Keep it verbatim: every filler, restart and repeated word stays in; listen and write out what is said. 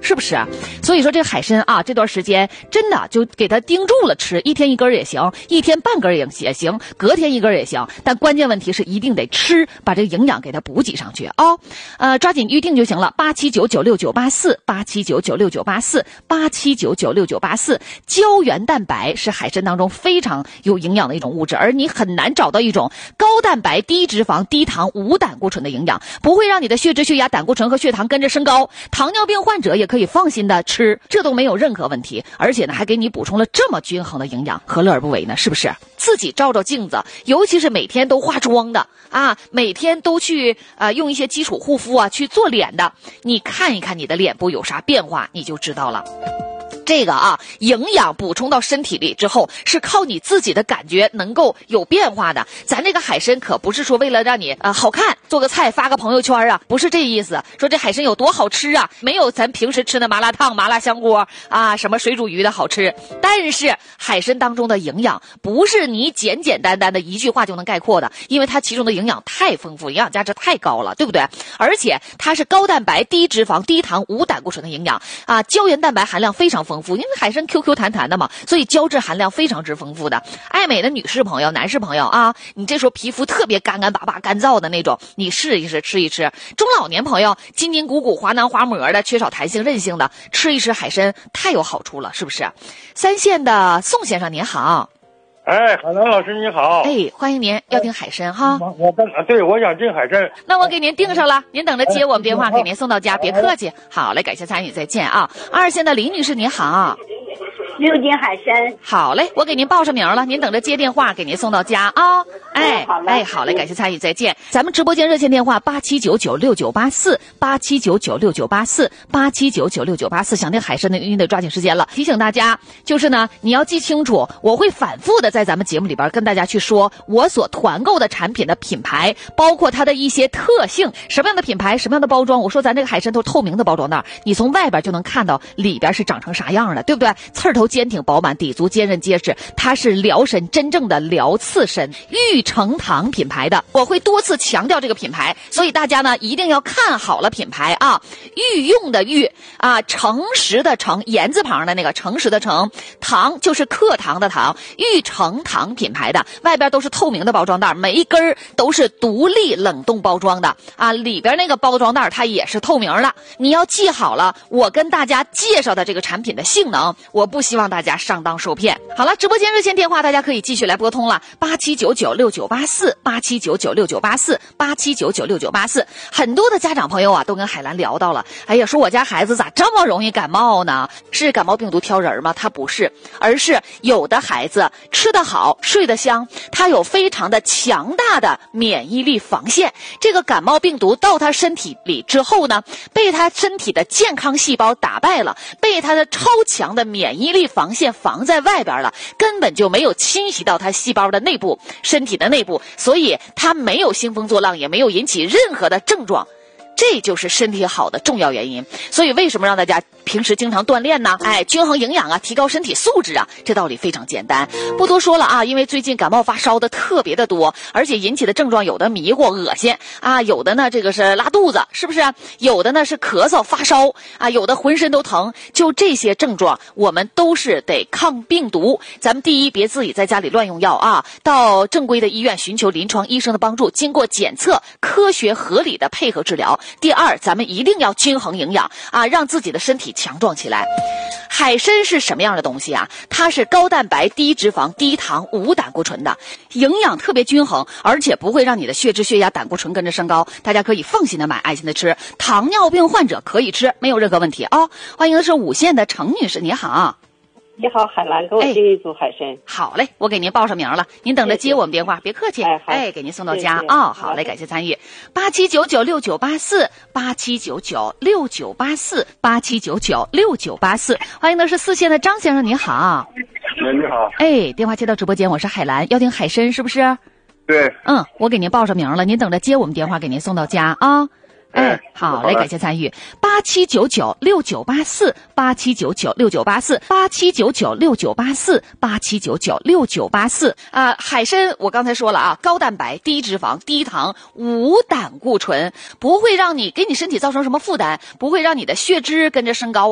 是不是？所以说这个海参啊，这段时间真的就给它盯住了吃，一天一根也行，一天半根也也行，隔天一根也行，但关键问题是一定得吃，把这个营养给它补给上去啊、哦。呃，抓紧预定就行了，八七九九六九八四，八七九九六九八四，八七九九六九八四。胶原蛋白是海参当中非常有营养的一种物质，而你很难找到一种高蛋白、低脂肪、低糖、无胆固醇的营养，不会让你的血脂、血压、胆固醇和血糖跟着升高。糖尿病患者也可以放心的吃，这都没有任何问题，而且呢还给你补充了这么均衡的营养，何乐而不为呢？是不是？自己照照镜子，尤其是每天都化妆的啊，每天都去呃用一些基础护肤啊去做脸的，你看一看你的脸部有啥变化，你就知道了。这个啊，营养补充到身体里之后，是靠你自己的感觉能够有变化的。咱这个海参可不是说为了让你呃好看做个菜发个朋友圈啊，不是这意思。说这海参有多好吃啊，没有咱平时吃的麻辣烫、麻辣香锅啊，什么水煮鱼的好吃。但是海参当中的营养不是你简简单单的一句话就能概括的，因为它其中的营养太丰富，营养价值太高了，对不对？而且它是高蛋白、低脂肪、低糖、无胆固醇的营养啊，胶原蛋白含量非常丰富。丰富，因为海参 Q Q 弹弹的嘛，所以胶质含量非常之丰富的。爱美的女士朋友、男士朋友啊，你这时候皮肤特别干干巴巴、干燥的那种，你试一试，吃一吃。中老年朋友筋筋骨骨、滑囊滑膜的，缺少弹性韧性的，吃一吃海参太有好处了，是不是？三线的宋先生您好。 哎，海南老师你好！ 哎，欢迎您，要订海参哈。 我我对，我想订海参。 那我给您订上了，您等着接我们电话，给您送到家，别客气。好嘞，感谢参与，再见啊。二线的李女士您好。 六斤海参。 好嘞，我给您报上名了，您等着接电话，给您送到家啊。哦、哎， 好嘞， 哎，好嘞，感谢参与，再见。咱们直播间热线电话八七九九六九八四，八七九九六九八四，八七九九六九八四。想订海参的您得抓紧时间了。提醒大家，就是呢，你要记清楚，我会反复的在咱们节目里边跟大家去说我所团购的产品的品牌，包括它的一些特性，什么样的品牌，什么样的包装。我说咱这个海参都是透明的包装袋，你从外边就能看到里边是长成啥样的，对不对？刺头坚挺饱满，底足坚韧结实，它是疗参真正的疗刺参，玉成堂品牌的，我会多次强调这个品牌，所以大家呢一定要看好了品牌啊。御用的御啊，诚实的诚，言字旁的那个诚实的诚，堂就是课堂的堂，玉成堂品牌的，外边都是透明的包装袋，每一根都是独立冷冻包装的啊，里边那个包装袋它也是透明的。你要记好了，我跟大家介绍的这个产品的性能，我不希望大家上当受骗。好了，直播间热线电话大家可以继续来拨通了，八七九九六九八四，八七九九六九八四，八七九九六九八四。很多的家长朋友啊，都跟海兰聊到了，哎呀，说我家孩子咋这么容易感冒呢？是感冒病毒挑人吗？他不是，而是有的孩子吃得好，睡得香，他有非常的强大的免疫力防线。这个感冒病毒到他身体里之后呢，被他身体的健康细胞打败了，被他的超强的免疫力防线防在外边了，根本就没有侵袭到他细胞的内部，身体的内部，所以他没有兴风作浪，也没有引起任何的症状。这就是身体好的重要原因。所以为什么让大家平时经常锻炼呢？哎，均衡营养啊，提高身体素质啊，这道理非常简单，不多说了啊。因为最近感冒发烧的特别的多，而且引起的症状有的迷糊恶心啊，有的呢这个是拉肚子，是不是？有的呢是咳嗽发烧啊，有的浑身都疼。就这些症状我们都是得抗病毒。咱们第一，别自己在家里乱用药啊，到正规的医院寻求临床医生的帮助，经过检测科学合理的配合治疗。第二，咱们一定要均衡营养啊，让自己的身体强壮起来。海参是什么样的东西啊？它是高蛋白、低脂肪、低糖、无胆固醇的，营养特别均衡，而且不会让你的血脂、血压、胆固醇跟着升高。大家可以放心的买，安心的吃。糖尿病患者可以吃，没有任何问题啊、哦。欢迎的是五线的程女士，你好。 你好，海兰，给我订一组海参、哎。 好嘞，我给您报上名了，您等着接我们电话，别客气。 哎， 哎，给您送到家啊、哦。好嘞，感谢参与。八七九九六九八四，八七九九六九八四，八七九九六九八四。欢迎的是四线的张先生，你好。 你好。 哎，电话接到直播间，我是海兰，要订海参是不是？ 对。 嗯，我给您报上名了，您等着接我们电话，给您送到家啊。哦哎，好嘞，感谢参与。八七九九六九八四，八七九九六九八四，八七九九六九八四，八七九九六九八四。啊，海参我刚才说了啊，高蛋白、低脂肪、低糖、无胆固醇，不会让你给你身体造成什么负担，不会让你的血脂跟着升高。